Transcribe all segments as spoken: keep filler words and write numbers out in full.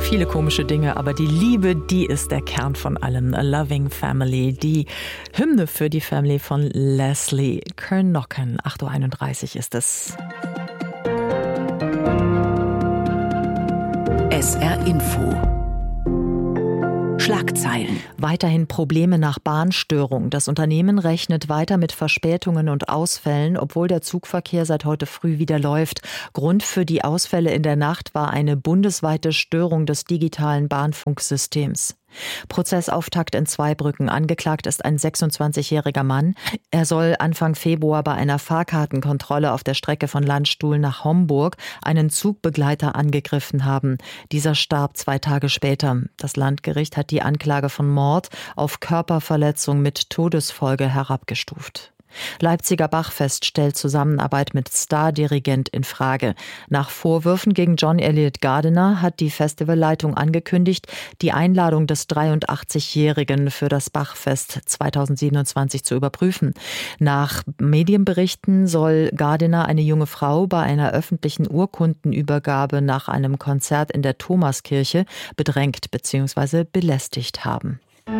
viele komische Dinge, aber die Liebe, die ist der Kern von allem. A Loving Family, die Hymne für die Family von Leslie Kernockan. acht Uhr einunddreißig ist es. S R Info. Schlagzeilen. Weiterhin Probleme nach Bahnstörung. Das Unternehmen rechnet weiter mit Verspätungen und Ausfällen, obwohl der Zugverkehr seit heute früh wieder läuft. Grund für die Ausfälle in der Nacht war eine bundesweite Störung des digitalen Bahnfunksystems. Prozessauftakt in Zweibrücken. Angeklagt ist ein sechsundzwanzigjähriger Mann. Er soll Anfang Februar bei einer Fahrkartenkontrolle auf der Strecke von Landstuhl nach Homburg einen Zugbegleiter angegriffen haben. Dieser starb zwei Tage später. Das Landgericht hat die Anklage von Mord auf Körperverletzung mit Todesfolge herabgestuft. Leipziger Bachfest stellt Zusammenarbeit mit Stardirigent in Frage. Nach Vorwürfen gegen John Elliott Gardiner hat die Festivalleitung angekündigt, die Einladung des dreiundachtzigjährigen für das Bachfest zweitausendsiebenundzwanzig zu überprüfen. Nach Medienberichten soll Gardiner eine junge Frau bei einer öffentlichen Urkundenübergabe nach einem Konzert in der Thomaskirche bedrängt bzw. belästigt haben.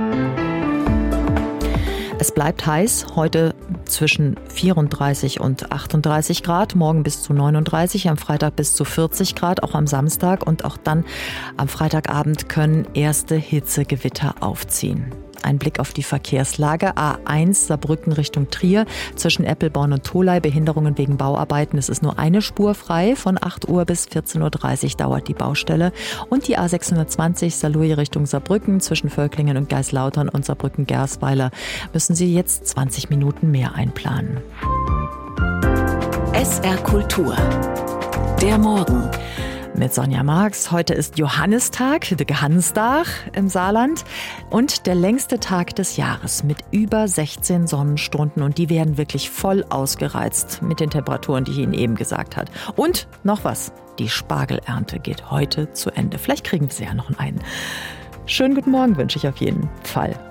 Es bleibt heiß, heute zwischen vierunddreißig und achtunddreißig Grad, morgen bis zu neununddreißig, am Freitag bis zu vierzig Grad, auch am Samstag und auch dann am Freitagabend können erste Hitzegewitter aufziehen. Ein Blick auf die Verkehrslage. A eins Saarbrücken Richtung Trier. Zwischen Eppelborn und Tholey Behinderungen wegen Bauarbeiten. Es ist nur eine Spur frei. Von acht Uhr bis vierzehn Uhr dreißig dauert die Baustelle. Und die A sechshundertzwanzig Saarlouis Richtung Saarbrücken. Zwischen Völklingen und Geislautern und Saarbrücken-Gersweiler müssen Sie jetzt zwanzig Minuten mehr einplanen. S R Kultur. Der Morgen. Mit Sonja Marx. Heute ist Johannistag, der Gehannstag im Saarland und der längste Tag des Jahres mit über sechzehn Sonnenstunden und die werden wirklich voll ausgereizt mit den Temperaturen, die ich Ihnen eben gesagt habe. Und noch was, die Spargelernte geht heute zu Ende. Vielleicht kriegen wir sie ja noch einen. Schönen guten Morgen wünsche ich auf jeden Fall.